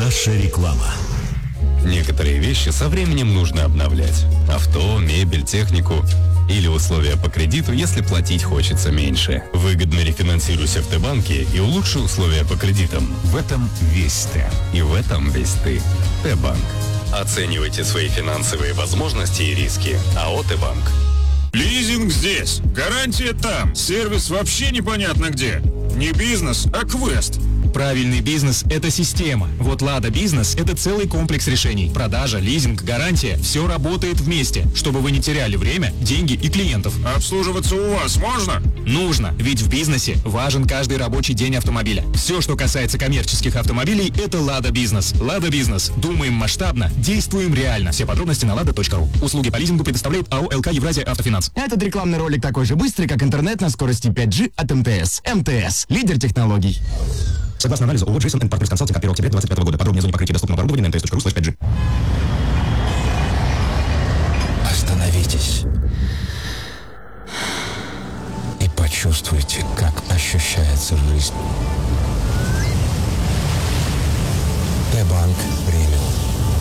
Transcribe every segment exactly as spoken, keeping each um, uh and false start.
Наша реклама. Некоторые вещи со временем нужно обновлять. Авто, мебель, технику. Или условия по кредиту, если платить хочется меньше. Выгодно рефинансируйся в Т-банке и улучши условия по кредитам. В этом весь Т. И в этом весь ты. Т-банк. Оценивайте свои финансовые возможности и риски. АО «Т-банк». Лизинг здесь, гарантия там, сервис вообще непонятно где. Не бизнес, а квест. Правильный бизнес – это система. Вот «Лада Бизнес» – это целый комплекс решений. Продажа, лизинг, гарантия – все работает вместе, чтобы вы не теряли время, деньги и клиентов. Обслуживаться у вас можно? Нужно, ведь в бизнесе важен каждый рабочий день автомобиля. Все, что касается коммерческих автомобилей – это «Лада Бизнес». «Лада Бизнес». Думаем масштабно, действуем реально. Все подробности на лада точка ру. Услуги по лизингу предоставляет АО «ЛК Евразия Автофинанс». Этот рекламный ролик такой же быстрый, как интернет на скорости пять джи от МТС. МТС – лидер технологий. Согласно анализу ООО Джейсон энд Партнерс Консалтинг от первого октября двадцать пятого года. Подробнее о зоне покрытия доступного оборудования на эм тэ эс точка ру слэш пять джи. Остановитесь и почувствуйте, как ощущается жизнь. Т-банк премиум.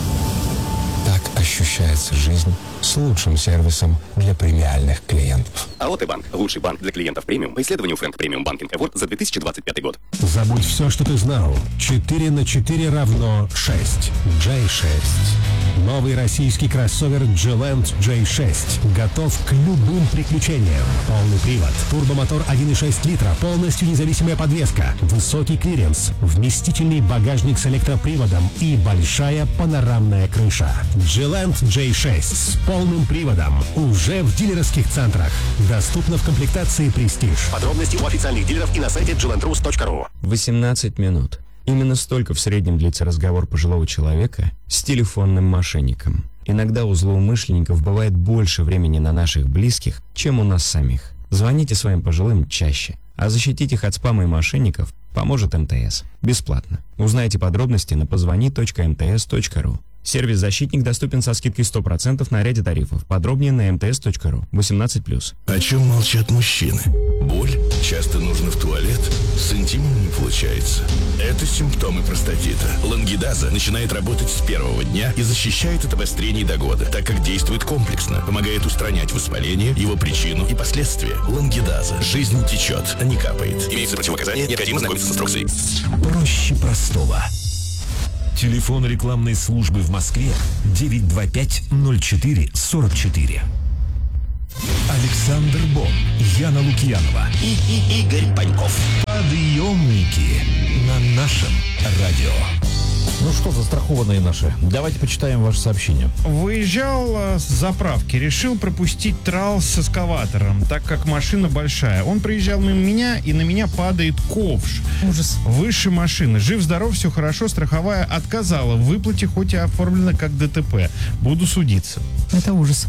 Так ощущается жизнь с лучшим сервисом для премиальных клиентов. АО «Т-банк» – лучший банк для клиентов премиум по исследованию Frank Premium Banking Award за две тысячи двадцать пятый год. Забудь все, что ты знал. четыре на четыре равно шесть. джей шесть. Новый российский кроссовер Gilent джей шесть. Готов к любым приключениям. Полный привод, турбомотор один и шесть литра, полностью независимая подвеска, высокий клиренс, вместительный багажник с электроприводом и большая панорамная крыша. Gilent джей шесть с полным приводом уже в дилерских центрах. Доступно в комплектации «Престиж». Подробности у официальных дилеров и на сайте джи ленд рус точка ру. восемнадцать минут. Именно столько в среднем длится разговор пожилого человека с телефонным мошенником. Иногда у злоумышленников бывает больше времени на наших близких, чем у нас самих. Звоните своим пожилым чаще, а защитить их от спама и мошенников поможет эм тэ эс. Бесплатно. Узнайте подробности на позвони точка эм тэ эс точка ру. Сервис «Защитник» доступен со скидкой сто процентов на ряде тарифов. Подробнее на эм тэ эс точка ру. восемнадцать плюс. О чем молчат мужчины? Боль? Часто нужно в туалет? С интимом не получается. Это симптомы простатита. Лангидаза начинает работать с первого дня и защищает от обострений до года, так как действует комплексно, помогает устранять воспаление, его причину и последствия. Лангидаза. Жизнь течет, а не капает. Имеется противопоказания, необходимо ознакомиться с инструкцией. Проще простого. Телефон рекламной службы в Москве девять два пять ноль четыре сорок четыре. Александр Бон, Яна Лукьянова И, и Игорь Паньков. Подъемники на нашем радио. Ну что, застрахованные наши, давайте почитаем ваше сообщение. Выезжал с заправки, решил пропустить трал с эскаватором, так как машина большая. Он проезжал мимо меня, и на меня падает ковш. Ужас. Выше машины. Жив-здоров, все хорошо, страховая отказала в выплате, хоть и оформлена как ДТП. Буду судиться. Это ужас.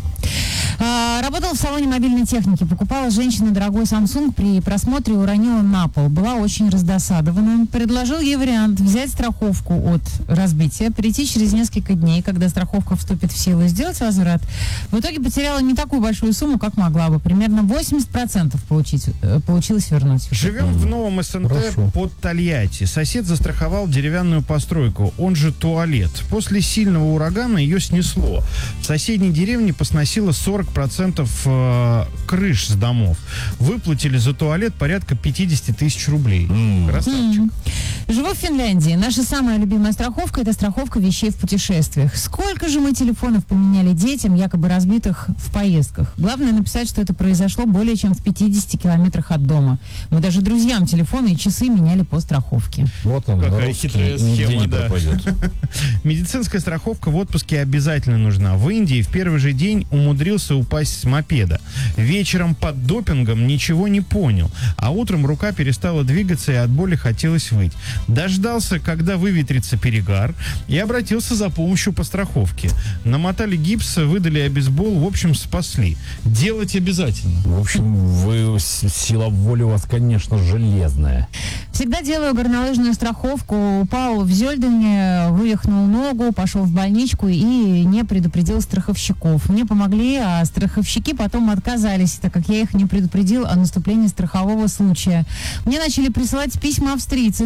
А, работала в салоне мобильной техники. Покупала женщина дорогой Samsung. При просмотре уронила на пол. Была очень раздосадована. Предложил ей вариант взять страховку от разбития, прийти через несколько дней, когда страховка вступит в силу, и сделать возврат. В итоге потеряла не такую большую сумму, как могла бы. Примерно восемьдесят процентов получить, получилось вернуть. Живем в новом СНТ Хорошо. под Тольятти. Сосед застраховал деревянную постройку, он же туалет. После сильного урагана ее снесло. В соседней деревне посносило сорок процентов э, крыш с домов. Выплатили за туалет порядка пятьдесят тысяч рублей. Mm. Красавчик. Mm. Живу в Финляндии. Наша самая любимая страховка – это страховка вещей в путешествиях. Сколько же мы телефонов поменяли детям, якобы разбитых в поездках. Главное написать, что это произошло более чем в пятидесяти километрах от дома. Мы даже друзьям телефоны и часы меняли по страховке. Вот он, какая хитрая схема, да. Медицинская страховка в отпуске обязательно нужна. В Индии в первый же день умудрился упасть с мопеда. Вечером под допингом ничего не понял, а утром рука перестала двигаться и от боли хотелось выть. Дождался, когда выветрится перегар, и обратился за помощью по страховке. Намотали гипс, выдали обезбол, в общем, спасли. Делать обязательно. В общем, вы, сила воли у вас, конечно, железная. Всегда делаю горнолыжную страховку. Упал в Зёльдене, вывихнул ногу, пошел в больничку и не предупредил страховщиков. Мне помогли, а страховщики потом отказались, так как я их не предупредил о наступлении страхового случая. Мне начали присылать письма австрийцы с требованием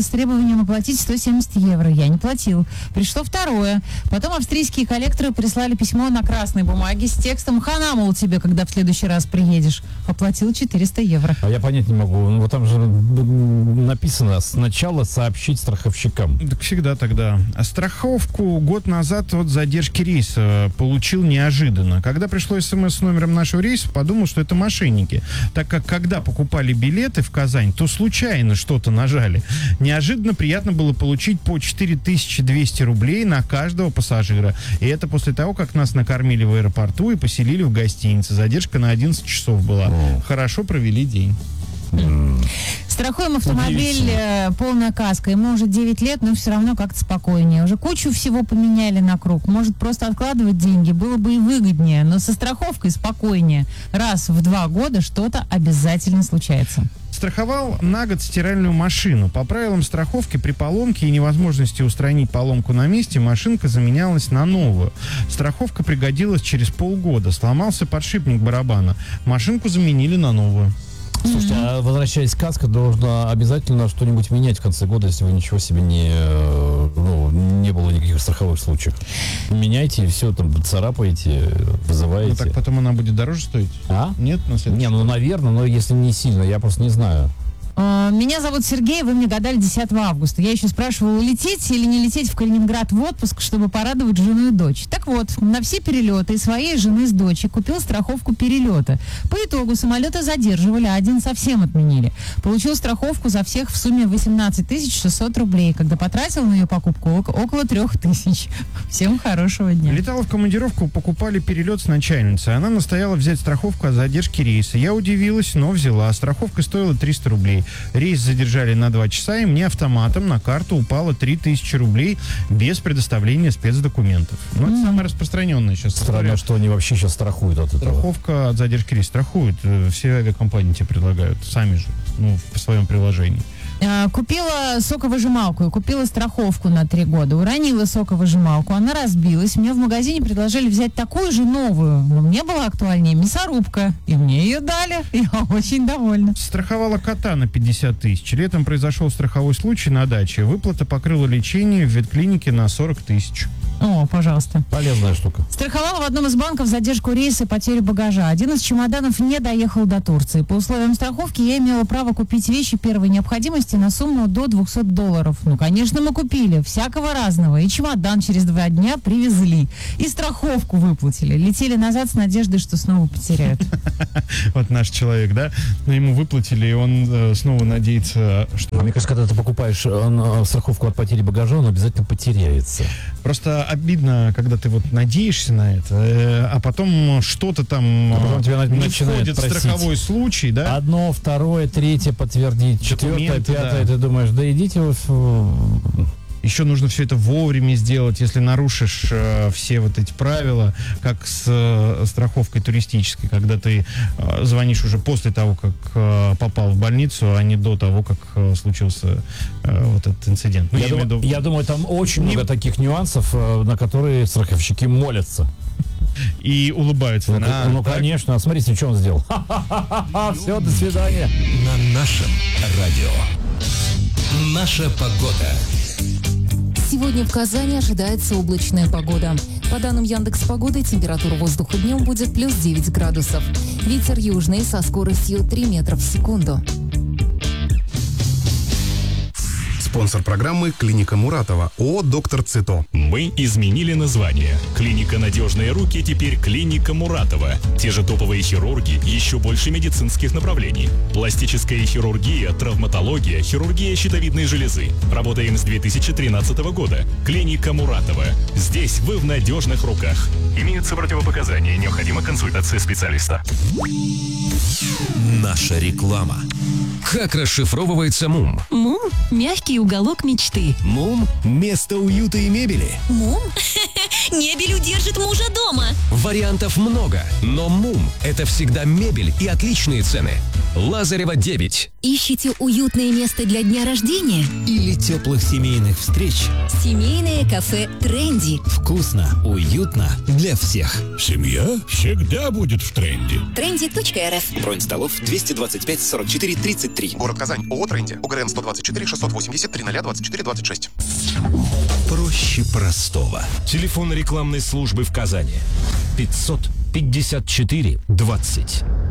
требованием оплатить сто семьдесят евро. Я не платил. Пришло второе. Потом австрийские коллекторы прислали письмо на красной бумаге с текстом «Хана, мол, тебе, когда в следующий раз приедешь». Оплатил четыреста евро. А я понять не могу. Ну, вот там же написано сначала сообщить страховщикам. Так всегда тогда. А страховку год назад от задержки рейса получил неожиданно. Когда пришло смс с номером нашего рейса, подумал, что это мошенники. Так как когда покупали билеты в Казань, то случайно что-то нажали. Неожиданно приятно было получить по четыре тысячи двести рублей на каждого пассажира. И это после того, как нас накормили в аэропорту и поселили в гостинице. Задержка на одиннадцать часов была. О. Хорошо провели день. Страхуем автомобиль, э, полная каска. Ему уже девять лет, но все равно как-то спокойнее. Уже кучу всего поменяли на круг. Может, просто откладывать деньги было бы и выгоднее, но со страховкой спокойнее. Раз в два года что-то обязательно случается. Страховал на год стиральную машину. По правилам страховки, при поломке и невозможности устранить поломку на месте, машинка заменялась на новую. Страховка пригодилась через полгода. Сломался подшипник барабана. Машинку заменили на новую. Слушайте, а возвращаясь к каско, должно обязательно что-нибудь менять в конце года, если вы ничего себе не, ну, не было никаких страховых случаев. Меняйте, все там царапаете, вызываете. Ну так потом она будет дороже стоить? А? Нет, на следующий. Не, ну наверное, но если не сильно, я просто не знаю. Меня зовут Сергей, вы мне гадали десятого августа. Я еще спрашивала, лететь или не лететь в Калининград в отпуск, чтобы порадовать жену и дочь. Так вот, на все перелеты своей жены с дочей купил страховку перелета. По итогу самолеты задерживали, а один совсем отменили. Получил страховку за всех в сумме восемнадцать тысяч шестьсот рублей, когда потратил на ее покупку около трех тысяч. Всем хорошего дня. Летала в командировку, покупали перелет с начальницей. Она настояла взять страховку о задержке рейса. Я удивилась, но взяла. Страховка стоила триста рублей. Рейс задержали на два часа, и мне автоматом на карту упало три тысячи рублей без предоставления спецдокументов. Ну, это mm. самое распространенное сейчас. Странно, история. Что они вообще сейчас страхуют от этого. Страховка от задержки рейса страхуют. Все авиакомпании тебе предлагают, сами же, ну, в своем приложении. Купила соковыжималку и купила страховку на три года. Уронила соковыжималку, она разбилась. Мне в магазине предложили взять такую же новую, но мне была актуальнее мясорубка, и мне ее дали. Я очень довольна. Страховала кота на пятьдесят тысяч. Летом произошел страховой случай на даче. Выплата покрыла лечение в ветклинике на сорок тысяч. О, пожалуйста. Полезная штука. Страховала в одном из банков задержку рейса и потерю багажа. Один из чемоданов не доехал до Турции. По условиям страховки я имела право купить вещи первой необходимости на сумму до двухсот долларов. Ну, конечно, мы купили. Всякого разного. И чемодан через два дня привезли. И страховку выплатили. Летели назад с надеждой, что снова потеряют. Вот наш человек, да? Но ему выплатили, и он снова надеется, что... Мне кажется, когда ты покупаешь страховку от потери багажа, он обязательно потеряется. Просто обидно, когда ты вот надеешься на это, а потом что-то там а потом тебя не входит в страховой случай, да? Одно, второе, третье подтвердить, четвертое, пятое, да. Ты думаешь, да идите вы в... Еще нужно все это вовремя сделать, если нарушишь э, все вот эти правила, как с э, страховкой туристической, когда ты э, звонишь уже после того, как э, попал в больницу, а не до того, как э, случился э, вот этот инцидент. Ну, я, я, дум, я думаю, там очень не... много таких нюансов, э, на которые страховщики молятся. И улыбаются. Ну, на, ну конечно, смотрите, что он сделал. Все, до свидания. На нашем радио. Наша погода. Сегодня в Казани ожидается облачная погода. По данным Яндекс.Погоды, температура воздуха днем будет плюс девять градусов. Ветер южный со скоростью три метра в секунду. Спонсор программы — клиника Муратова, ООО «Доктор Цито». Мы изменили название. Клиника «Надежные руки» теперь клиника Муратова. Те же топовые хирурги, еще больше медицинских направлений. Пластическая хирургия, травматология, хирургия щитовидной железы. Работаем с две тысячи тринадцатого года. Клиника Муратова. Здесь вы в надежных руках. Имеются противопоказания, необходима консультация специалиста. Наша реклама. Как расшифровывается МУМ? МУМ – мягкий уголок мечты. МУМ – место уюта и мебели. МУМ? Мебель удержит мужа дома. Вариантов много, но МУМ – это всегда мебель и отличные цены. Лазарева девять. Ищите уютное место для дня рождения? Или теплых семейных встреч? Семейное кафе «Тренди». Вкусно, уютно для всех. Семья всегда будет в тренде. тренди точка эр эф. Бронь столов двести двадцать пять сорок четыре тридцать три. Город Казань. ООО «Тренди». ОГРН сто двадцать четыре шестьсот восемьдесят тридцать двадцать четыре двадцать шесть. Проще простого. Телефон рекламной службы в Казани. пятьсот пятьдесят четыре двадцать.